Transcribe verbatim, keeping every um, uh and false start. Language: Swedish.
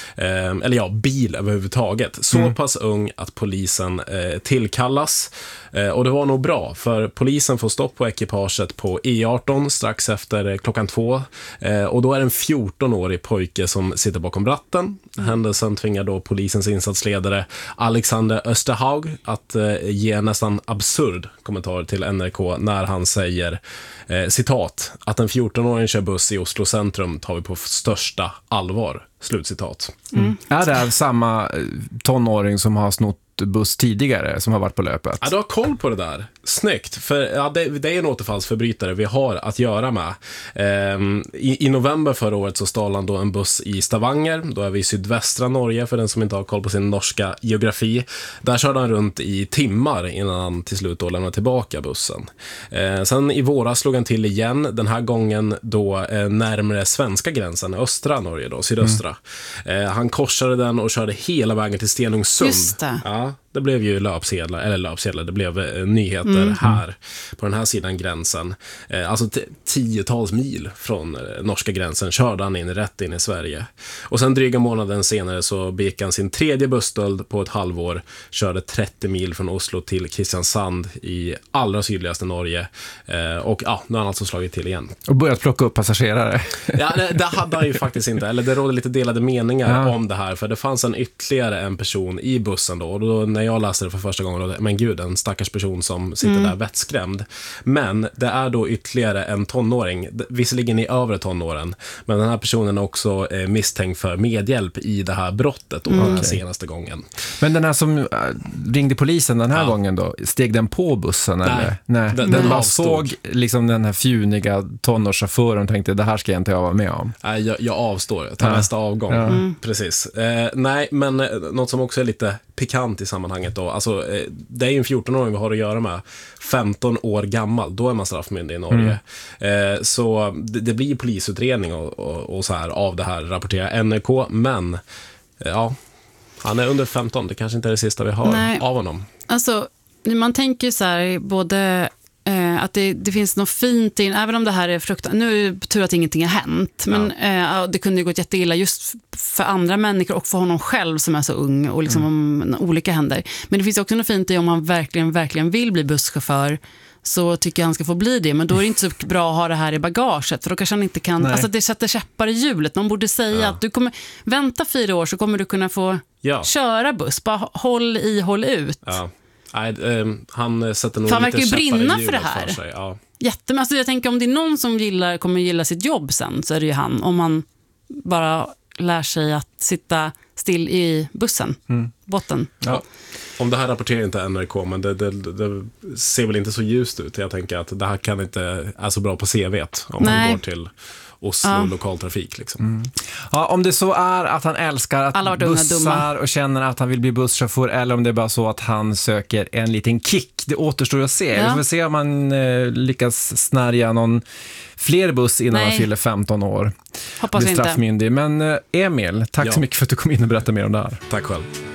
eh, eller ja, bil överhuvudtaget. Så mm. pass ung att polisen eh, tillkallas. Eh, och det var nog bra, för polisen får stopp på ekipaget på E arton strax efter klockan två. Eh, och då är det en fjorton-årig pojke som sitter bakom ratten. Mm. Händelsen tvingar då polisens insatsledare Alexander Österhaug att eh, ge nästan absurd kommentar till N R K när han säger eh, citat, att en fjorton-åring kör buss i Oslo centrum tar vi på största allvar. Slutcitat. Mm. Mm. Är det samma tonåring som har snott buss tidigare som har varit på löpet? Ja, du har koll på det där. Snyggt, för ja, det, det är en återfallsförbrytare vi har att göra med. Ehm, i, I november förra året så stal han då en buss i Stavanger. Då är vi i sydvästra Norge, för den som inte har koll på sin norska geografi. Där körde han runt i timmar innan han till slut då lämnade tillbaka bussen. Ehm, sen i våras slog han till igen, den här gången då eh, närmare svenska gränsen, östra Norge då, sydöstra. Mm. Ehm, han korsade den och körde hela vägen till Stenungsund. Just det. Ja, det blev ju löpsedlar, eller löpsedlar, det blev eh, nyheter mm. här på den här sidan gränsen. Eh, alltså t- tiotals mil från eh, norska gränsen körde han in rätt in i Sverige. Och sen dryga månaden senare så begick han sin tredje busstöld på ett halvår, körde trettio mil från Oslo till Kristiansand i allra sydligaste Norge. Eh, och ja, nu har han alltså slagit till igen. Och börjat plocka upp passagerare. Ja, det, det hade han ju faktiskt inte, eller det rådde lite delade meningar ja. om det här, för det fanns en ytterligare en person i bussen då, och då när jag läste det för första gången, då, men gud, en stackars person som sitter mm. där vettskrämd. Men det är då ytterligare en tonåring, visserligen i övre tonåren, men den här personen är också eh, misstänkt för medhjälp i det här brottet då, mm. den här senaste gången. Men den här som äh, ringde polisen den här ja. gången då, steg den på bussen? Nej, eller? Nej. Den, den bara såg liksom den här fjuniga tonårschauffören och tänkte, det här ska jag inte vara med om. Nej, jag, jag avstår, jag tar ja. nästa avgång. Ja. Mm. Precis. Eh, nej, men eh, något som också är lite pikant i sammanhanget då, alltså eh, det är ju en fjorton-åring vi har att göra med, femton år gammal, då är man straffmyndig i Norge. Mm. Eh, så det, det blir polisutredning och, och, och så här av det här, rapporterar N R K, men eh, ja, han är under femton, det kanske inte är det sista vi har Nej. av honom. Alltså, man tänker så här, både Eh, att det, det finns något fint in, även om det här är fruktansvärt, nu är det tur att ingenting har hänt, men ja. eh, det kunde ju gått jätteilla just för andra människor och för honom själv som är så ung och liksom mm. om olika händer. Men det finns också något fint i om han verkligen, verkligen vill bli busschaufför, så tycker jag han ska få bli det, men då är det inte så bra att ha det här i bagaget, för då kanske han inte kan, Nej. alltså det sätter käppar i hjulet. Någon borde säga ja. att du kommer vänta fyra år så kommer du kunna få ja. köra buss, bara håll i, håll ut. Ja. Nej, eh, han sätter nog han lite verkar ju brinna för det här. För sig, ja. Jättemycket. Alltså jag tänker om det är någon som gillar, kommer gilla sitt jobb sen, så är det ju han. Om man bara lär sig att sitta still i bussen, mm. botten. Ja. Om det här rapporterar inte N R K, men det, det, det ser väl inte så ljust ut. Jag tänker att det här kan inte är så bra på C V:t om Nej. man går till Oslo ja. lokaltrafik liksom. Mm. Ja, om det så är att han älskar att bussar och känner att han vill bli busschaufför, eller om det är bara så att han söker en liten kick, det återstår att se. Ja. Vi får se om man eh, lyckas snärja någon fler buss innan Nej. han fyller femton år. Hoppas blir straffmyndig. Men eh, Emil, tack ja. så mycket för att du kom in och berättade mer om det här. Tack själv.